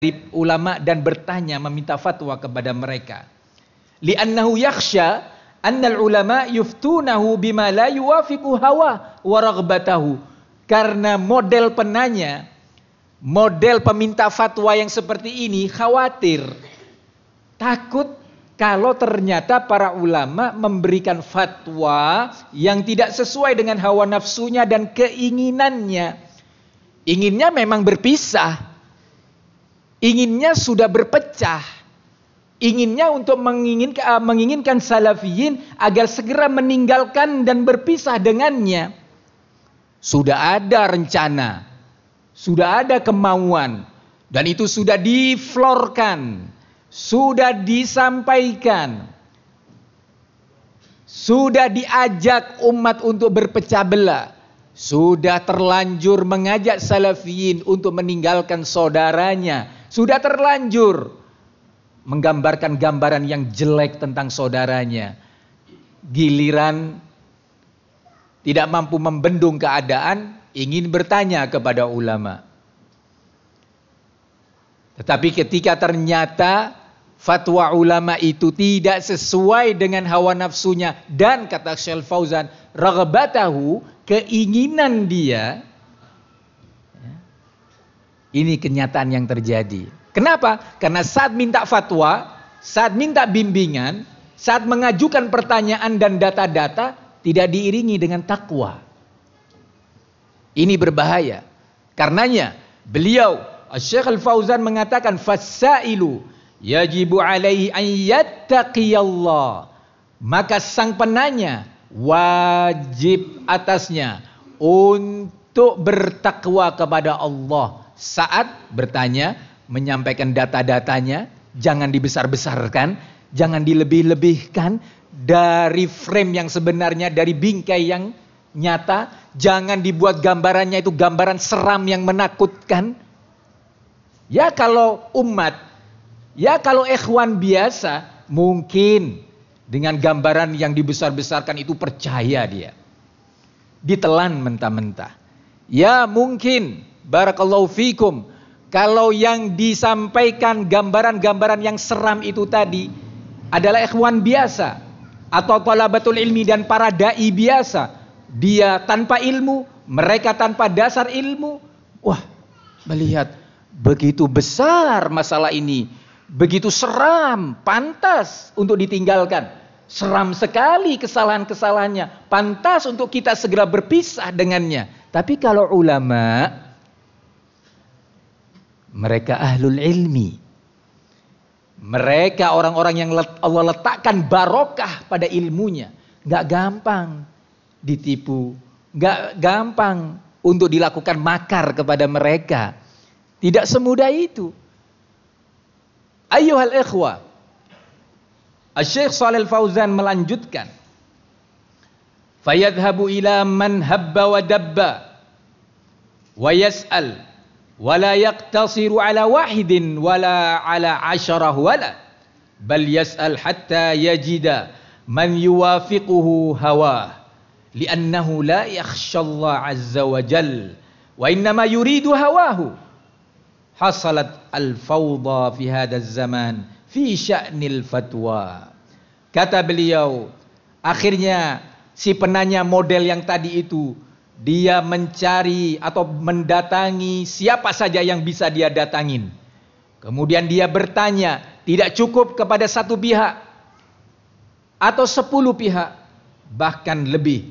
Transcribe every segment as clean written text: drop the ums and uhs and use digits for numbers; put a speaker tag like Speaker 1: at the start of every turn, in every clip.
Speaker 1: ulama dan bertanya, meminta fatwa kepada mereka. Li'annahu yakhsha annal ulama yuftunahu bima la yuwafiqu hawa wa raghbatahu. Karena model penanya, model peminta fatwa yang seperti ini khawatir, takut kalau ternyata para ulama memberikan fatwa yang tidak sesuai dengan hawa nafsunya dan keinginannya. Inginnya memang berpisah. Inginnya sudah berpecah. Inginnya untuk menginginkan salafiyin agar segera meninggalkan dan berpisah dengannya. Sudah ada rencana, sudah ada kemauan, dan itu sudah diflorkan, sudah disampaikan, sudah diajak umat untuk berpecah belah, sudah terlanjur mengajak salafiyin untuk meninggalkan saudaranya, sudah terlanjur menggambarkan gambaran yang jelek tentang saudaranya. Giliran tidak mampu membendung keadaan, ingin bertanya kepada ulama. Tetapi ketika ternyata fatwa ulama itu tidak sesuai dengan hawa nafsunya dan kata Syekh Fauzan, raghbatahu, keinginan dia, ini kenyataan yang terjadi. Kenapa? Karena saat minta fatwa, saat minta bimbingan, saat mengajukan pertanyaan dan data-data, tidak diiringi dengan takwa. Ini berbahaya. Karenanya beliau Syekh Al-Fauzan mengatakan, fasailu yajibu alaihi an yattaqiyallah. Maka sang penanya wajib atasnya untuk bertakwa kepada Allah saat bertanya, menyampaikan data-datanya. Jangan dibesar-besarkan, jangan dilebih-lebihkan dari frame yang sebenarnya, dari bingkai yang nyata. Jangan dibuat gambarannya itu gambaran seram yang menakutkan. Ya kalau umat, ya kalau ikhwan biasa, mungkin dengan gambaran yang dibesar-besarkan itu percaya dia, ditelan mentah-mentah. Ya mungkin, barakallahu fikum, kalau yang disampaikan gambaran-gambaran yang seram itu tadi adalah ikhwan biasa atau talabatul ilmi dan para dai biasa, dia tanpa ilmu, mereka tanpa dasar ilmu, wah, melihat begitu besar masalah ini, begitu seram, pantas untuk ditinggalkan. Seram sekali kesalahan-kesalahannya, pantas untuk kita segera berpisah dengannya. Tapi kalau ulama, mereka ahlul ilmi, mereka orang-orang yang Allah letakkan barokah pada ilmunya, nggak gampang ditipu, nggak gampang untuk dilakukan makar kepada mereka. Tidak semudah itu. Ayyuhal ikhwah, Syekh Shalih Fauzan melanjutkan, fayadhhabu ila man habba wa dabba wa yas'al wa la yaqtasiru ala wahidin wala ala asharah wala bal yas'al hatta yajida man yuwafiquhu hawah li'annahu la yakhshallah azza wa jal wa innama yuridu hawahu. Hasalat al-fawda fi hadzal zaman fi sya'nil fatwa. Kata beliau, akhirnya si penanya model yang tadi itu, dia mencari atau mendatangi siapa saja yang bisa dia datangin. Kemudian dia bertanya, tidak cukup kepada satu pihak atau 10 pihak, bahkan lebih,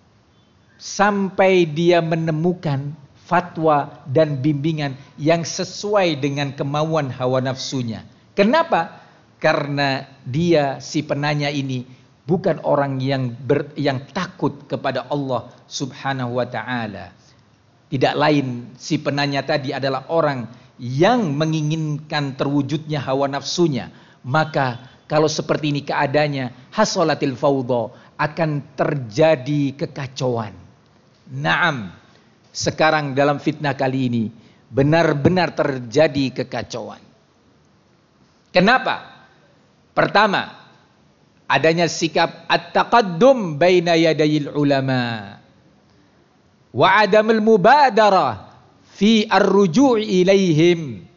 Speaker 1: sampai dia menemukan fatwa dan bimbingan yang sesuai dengan kemauan hawa nafsunya. Kenapa? Karena dia, si penanya ini, bukan orang yang takut kepada Allah subhanahu wa ta'ala. Tidak lain, si penanya tadi adalah orang yang menginginkan terwujudnya hawa nafsunya. Maka kalau seperti ini keadaannya, hasolatil fawda, akan terjadi kekacauan. Naam, sekarang dalam fitnah kali ini benar-benar terjadi kekacauan. Kenapa? Pertama, adanya sikap at-taqaddum baina yadayil ulama wa adamul mubadarah fi ar-ruju' ilaihim.